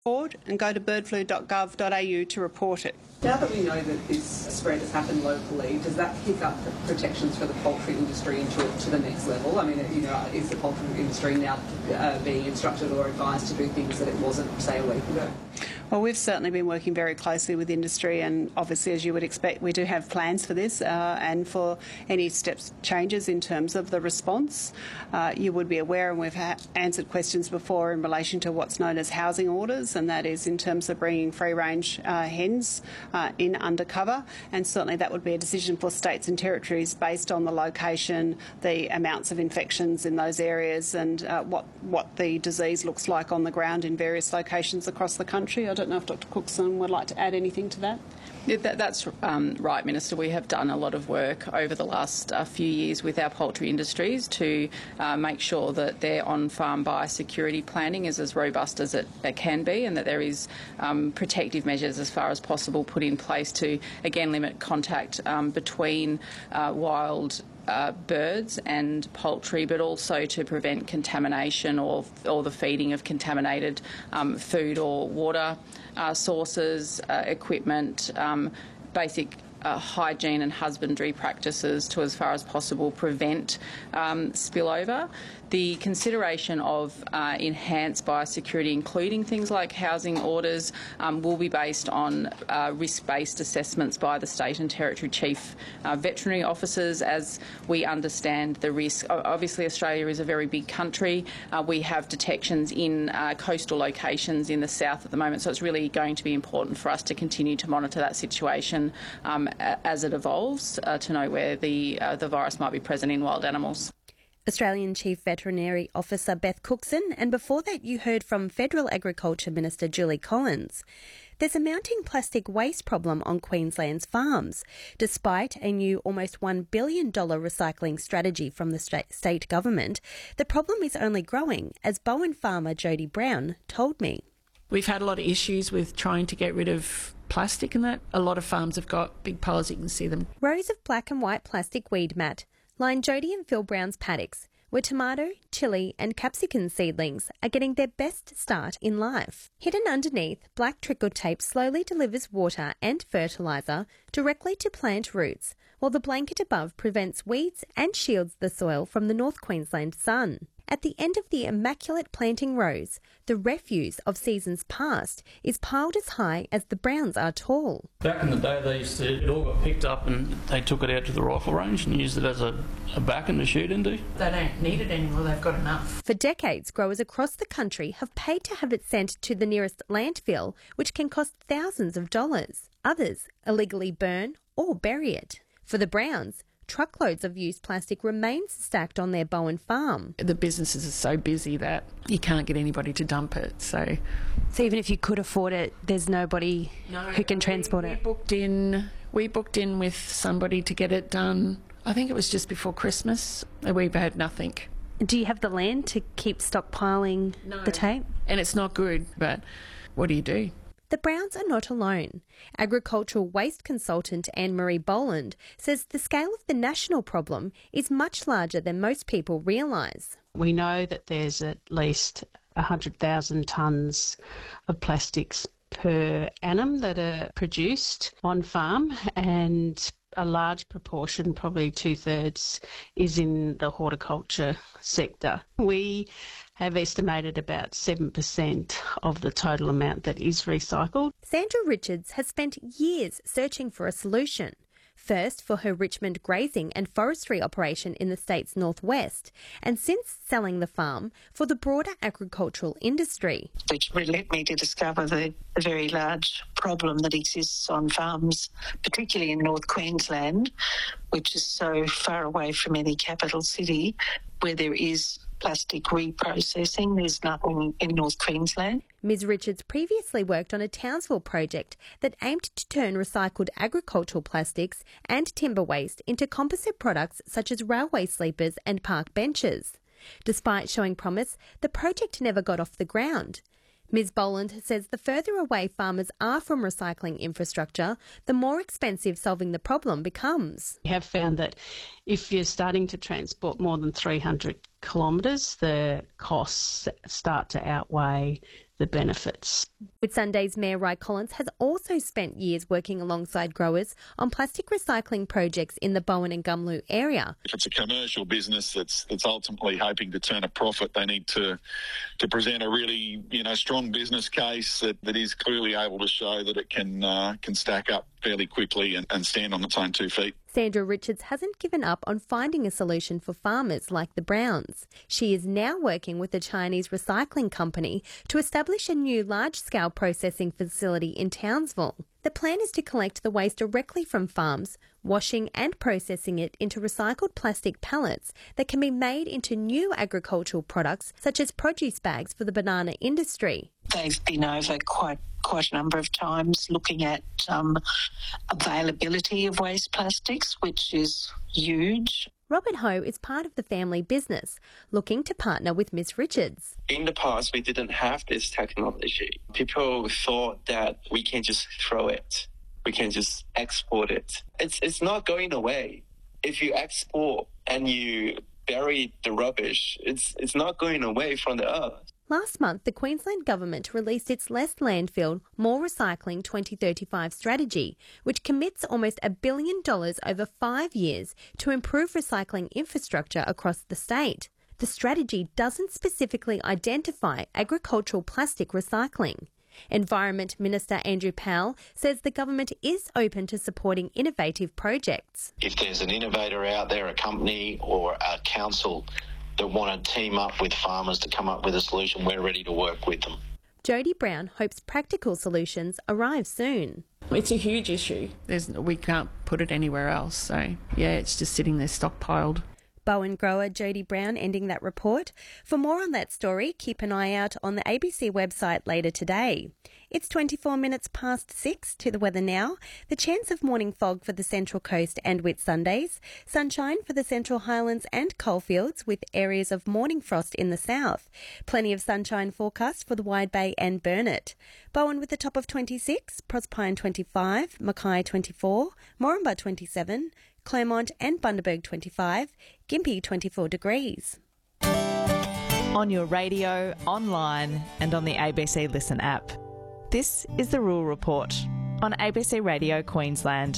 And go to birdflu.gov.au to report it. Now that we know that this spread has happened locally, does that pick up the protections for the poultry industry to the next level? I mean, is the poultry industry now being instructed or advised to do things that it wasn't, say, a week ago? Well, we've certainly been working very closely with industry, and obviously, as you would expect, we do have plans for this and for any steps changes in terms of the response. You would be aware, and we've answered questions before in relation to what's known as housing orders, and that is in terms of bringing free-range hens in undercover, and certainly that would be a decision for states and territories based on the location, the amounts of infections in those areas, and what the disease looks like on the ground in various locations across the country. I don't know if Dr Cookson would like to add anything to that. Yeah, that's right, Minister. We have done a lot of work over the last few years with our poultry industries to make sure that their on-farm biosecurity planning is as robust as it can be, and that there is protective measures as far as possible put in place to, again, limit contact between wild birds and poultry, but also to prevent contamination or the feeding of contaminated food or water sources, equipment, basic hygiene and husbandry practices to, as far as possible, prevent spillover. The consideration of enhanced biosecurity, including things like housing orders, will be based on risk-based assessments by the state and territory chief veterinary officers as we understand the risk. Obviously, Australia is a very big country. We have detections in coastal locations in the south at the moment, so it's really going to be important for us to continue to monitor that situation as it evolves to know where the virus might be present in wild animals. Australian Chief Veterinary Officer Beth Cookson, and before that you heard from Federal Agriculture Minister Julie Collins. There's a mounting plastic waste problem on Queensland's farms. Despite a new almost $1 billion recycling strategy from the state government, the problem is only growing, as Bowen farmer Jody Brown told me. We've had a lot of issues with trying to get rid of plastic and that. A lot of farms have got big piles, you can see them. Rows of black and white plastic weed mat line Jody and Phil Brown's paddocks, where tomato, chilli and capsicum seedlings are getting their best start in life. Hidden underneath, black trickle tape slowly delivers water and fertiliser directly to plant roots, while the blanket above prevents weeds and shields the soil from the North Queensland sun. At the end of the immaculate planting rows, the refuse of seasons past is piled as high as the Browns are tall. Back in the day, it all got picked up and they took it out to the rifle range and used it as a backen to shoot into. They don't need it anymore, they've got enough. For decades, growers across the country have paid to have it sent to the nearest landfill, which can cost thousands of dollars. Others illegally burn or bury it. For the Browns, truckloads of used plastic remains stacked on their Bowen farm. The businesses are so busy that you can't get anybody to dump it. So even if you could afford it, there's nobody who can transport it? We booked in with somebody to get it done. I think it was just before Christmas. We've had nothing. Do you have the land to keep stockpiling the tape? And it's not good, but what do you do? The Browns are not alone. Agricultural waste consultant Anne-Marie Boland says the scale of the national problem is much larger than most people realise. We know that there's at least 100,000 tonnes of plastics per annum that are produced on farm, and a large proportion, probably 2/3, is in the horticulture sector. We have estimated about 7% of the total amount that is recycled. Sandra Richards has spent years searching for a solution. First for her Richmond grazing and forestry operation in the state's northwest, and since selling the farm for the broader agricultural industry. Which led me to discover the very large problem that exists on farms, particularly in North Queensland, which is so far away from any capital city, where there is plastic reprocessing. There's nothing in North Queensland. Ms Richards previously worked on a Townsville project that aimed to turn recycled agricultural plastics and timber waste into composite products such as railway sleepers and park benches. Despite showing promise, the project never got off the ground. Ms Boland says the further away farmers are from recycling infrastructure, the more expensive solving the problem becomes. We have found that if you're starting to transport more than 300 kilometres, the costs start to outweigh the benefits. Whitsunday's Mayor Ry Collins has also spent years working alongside growers on plastic recycling projects in the Bowen and Gumlu area. If it's a commercial business that's ultimately hoping to turn a profit, they need to present a really strong business case that is clearly able to show that it can stack up fairly quickly and stand on its own 2 feet. Sandra Richards hasn't given up on finding a solution for farmers like the Browns. She is now working with a Chinese recycling company to establish a new large-scale processing facility in Townsville. The plan is to collect the waste directly from farms, washing and processing it into recycled plastic pellets that can be made into new agricultural products such as produce bags for the banana industry. They've been over quite a number of times looking at availability of waste plastics, which is huge. Robert Ho is part of the family business, looking to partner with Miss Richards. In the past, we didn't have this technology. People thought that we can just throw it. We can just export it. It's not going away. If you export and you bury the rubbish, it's not going away from the earth. Last month, the Queensland Government released its Less Landfill, More Recycling 2035 strategy, which commits almost $1 billion over 5 years to improve recycling infrastructure across the state. The strategy doesn't specifically identify agricultural plastic recycling. Environment Minister Andrew Powell says the government is open to supporting innovative projects. If there's an innovator out there, a company or a council that want to team up with farmers to come up with a solution, we're ready to work with them. Jodie Brown hopes practical solutions arrive soon. It's a huge issue. We can't put it anywhere else. So, yeah, it's just sitting there stockpiled. Bowen grower Jodie Brown ending that report. For more on that story, keep an eye out on the ABC website later today. It's 24 minutes past 6 to the weather now. The chance of morning fog for the Central Coast and Whitsundays. Sunshine for the Central Highlands and Coalfields with areas of morning frost in the south. Plenty of sunshine forecast for the Wide Bay and Burnett. Bowen with a top of 26, Proserpine 25, Mackay 24, Moranbah 27, Claremont and Bundaberg 25, Gympie 24 degrees. On your radio, online and on the ABC Listen app. This is the Rural Report on ABC Radio Queensland.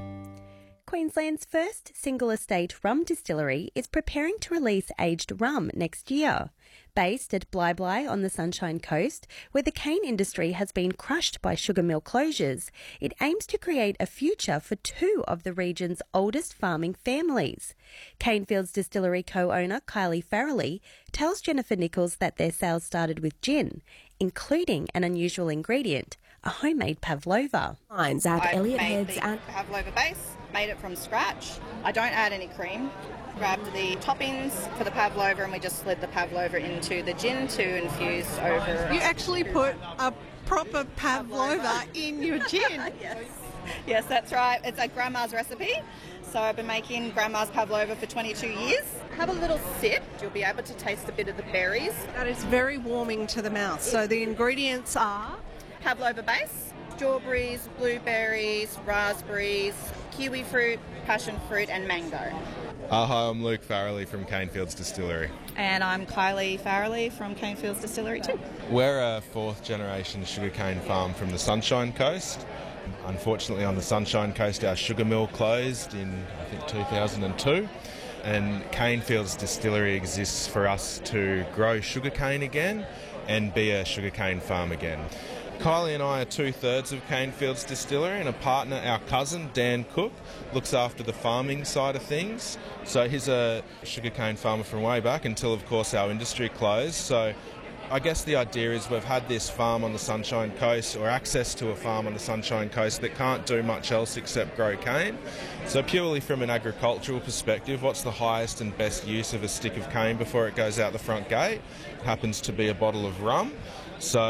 Queensland's first single estate rum distillery is preparing to release aged rum next year. Based at Bly Bly on the Sunshine Coast, where the cane industry has been crushed by sugar mill closures, it aims to create a future for 2 of the region's oldest farming families. Canefields Distillery co-owner Kylie Farrelly tells Jennifer Nichols that their sales started with gin, including an unusual ingredient, a homemade pavlova. I've made the pavlova base, made it from scratch. I don't add any cream. Grabbed the toppings for the pavlova and we just slid the pavlova into the gin to infuse over. You actually put a proper pavlova in your gin? Yes, that's right. It's a grandma's recipe. So I've been making grandma's pavlova for 22 years. Have a little sip. You'll be able to taste a bit of the berries. That is very warming to the mouth. So the ingredients are? Pavlova base, strawberries, blueberries, raspberries, kiwi fruit, passion fruit and mango. Hi, I'm Luke Farrelly from Canefields Distillery. And I'm Kylie Farrelly from Canefields Distillery too. We're a 4th generation sugarcane farm from the Sunshine Coast. Unfortunately, on the Sunshine Coast, our sugar mill closed in, I think, 2002. And Canefields Distillery exists for us to grow sugarcane again and be a sugarcane farm again. Kylie and I are 2/3 of Canefields Distillery, and a partner, our cousin, Dan Cook, looks after the farming side of things. So he's a sugarcane farmer from way back until, of course, our industry closed. So I guess the idea is we've had this farm on the Sunshine Coast, or access to a farm on the Sunshine Coast, that can't do much else except grow cane. So purely from an agricultural perspective, what's the highest and best use of a stick of cane before it goes out the front gate? It happens to be a bottle of rum. So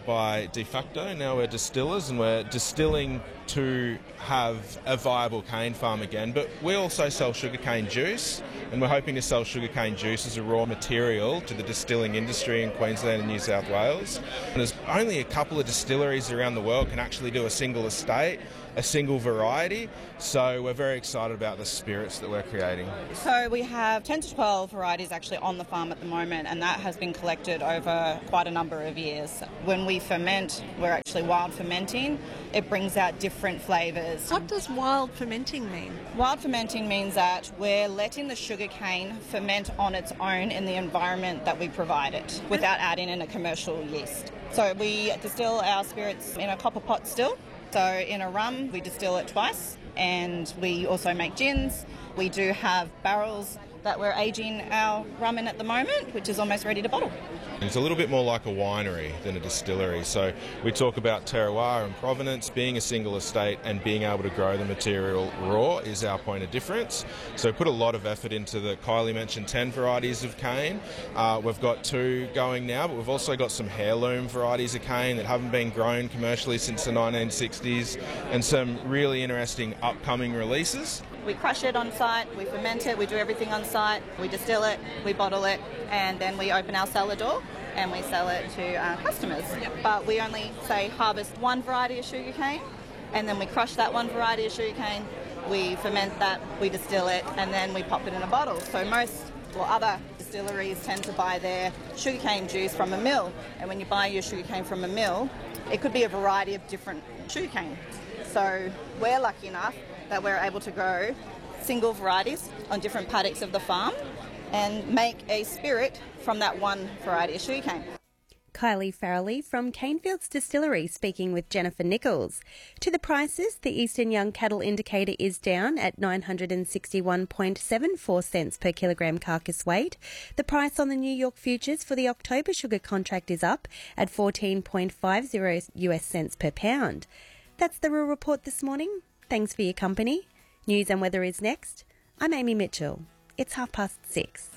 by de facto. Now we're distillers and we're distilling to have a viable cane farm again, but we also sell sugarcane juice, and we're hoping to sell sugarcane juice as a raw material to the distilling industry in Queensland and New South Wales. And there's only a couple of distilleries around the world can actually do a single estate, a single variety, so we're very excited about the spirits that we're creating. So we have 10 to 12 varieties actually on the farm at the moment, and that has been collected over quite a number of years. When we ferment, we're actually wild fermenting. It brings out different flavours. What does wild fermenting mean? Wild fermenting means that we're letting the sugarcane ferment on its own in the environment that we provide it without adding in a commercial yeast. So we distill our spirits in a copper pot still. So in a rum, we distill it twice, and we also make gins. We do have barrels that we're aging our rum in at the moment, which is almost ready to bottle. It's a little bit more like a winery than a distillery. So we talk about terroir and provenance. Being a single estate and being able to grow the material raw is our point of difference. So we put a lot of effort into the, Kylie mentioned 10 varieties of cane. We've got 2 going now, but we've also got some heirloom varieties of cane that haven't been grown commercially since the 1960s, and some really interesting upcoming releases. We crush it on site, we ferment it, we do everything on site, we distill it, we bottle it, and then we open our cellar door and we sell it to our customers. But we only, say, harvest one variety of sugarcane, and then we crush that one variety of sugarcane, we ferment that, we distill it, and then we pop it in a bottle. So other distilleries tend to buy their sugarcane juice from a mill, and when you buy your sugarcane from a mill, it could be a variety of different sugarcane. So we're lucky enough that we're able to grow single varieties on different paddocks of the farm and make a spirit from that one variety of sugarcane. Kylie Farrelly from Canefields Distillery speaking with Jennifer Nichols. To the prices, the Eastern Young Cattle Indicator is down at 961.74 cents per kilogram carcass weight. The price on the New York futures for the October sugar contract is up at 14.50 US cents per pound. That's the Rural Report this morning. Thanks for your company. News and weather is next. I'm Amy Mitchell. It's 6:30.